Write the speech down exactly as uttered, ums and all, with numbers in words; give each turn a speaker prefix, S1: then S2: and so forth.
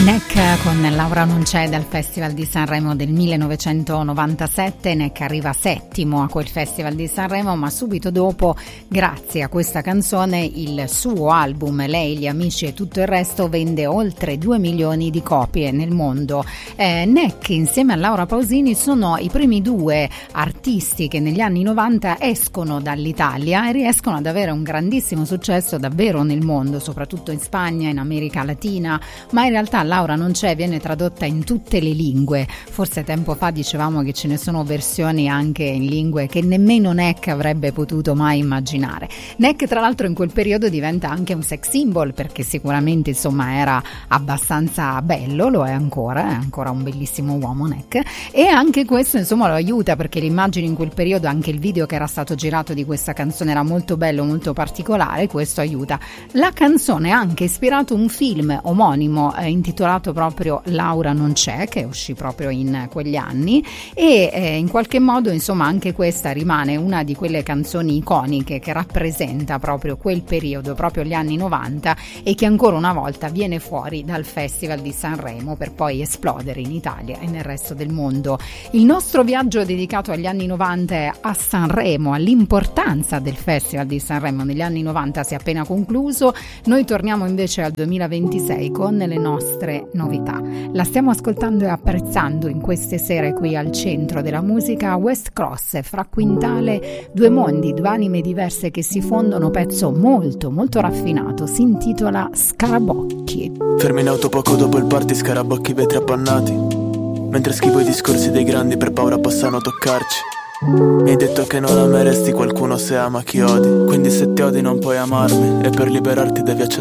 S1: Neck con Laura non c'è dal Festival di Sanremo del millenovecentonovantasette. Neck arriva settimo a quel Festival di Sanremo, ma subito dopo, grazie a questa canzone, il suo album Lei, gli amici e tutto il resto vende oltre due milioni di copie nel mondo. eh, Neck insieme a Laura Pausini sono i primi due artisti che negli anni novanta escono dall'Italia e riescono ad avere un grandissimo successo davvero nel mondo, soprattutto in Spagna, in America Latina, ma in realtà Laura non c'è viene tradotta in tutte le lingue. Forse tempo fa dicevamo che ce ne sono versioni anche in lingue che nemmeno Neck avrebbe potuto mai immaginare. Neck tra l'altro in quel periodo diventa anche un sex symbol, perché sicuramente insomma era abbastanza bello, lo è ancora, è ancora un bellissimo uomo Neck, e anche questo insomma lo aiuta, perché le immagini in quel periodo, anche il video che era stato girato di questa canzone era molto bello, molto particolare, questo aiuta. La canzone ha anche ispirato un film omonimo eh, intitolato proprio Laura non c'è, che uscì proprio in quegli anni, e eh, in qualche modo insomma anche questa rimane una di quelle canzoni iconiche che rappresenta proprio quel periodo, proprio gli anni novanta, e che ancora una volta viene fuori dal Festival di Sanremo per poi esplodere in Italia e nel resto del mondo. Il nostro viaggio dedicato agli anni novanta è a Sanremo, all'importanza del Festival di Sanremo negli anni novanta si è appena concluso. Noi torniamo invece al duemilaventisei con le nostre novità. La stiamo ascoltando e apprezzando in queste sere qui al centro della musica. West Cross, Fra Quintale, due mondi, due anime diverse che si fondono, pezzo molto molto raffinato, si intitola Scarabocchi.
S2: Fermi in auto poco dopo il party, scarabocchi, vetri appannati, mentre schivo i discorsi dei grandi per paura possano toccarci. Mi hai detto che non ameresti qualcuno se ama chi odi, quindi se ti odi non puoi amarmi, e per liberarti devi accettare